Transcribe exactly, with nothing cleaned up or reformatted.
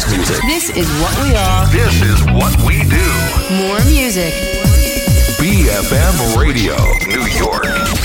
house music. This is what we are. This is what we do. More music. B F M Radio, New York.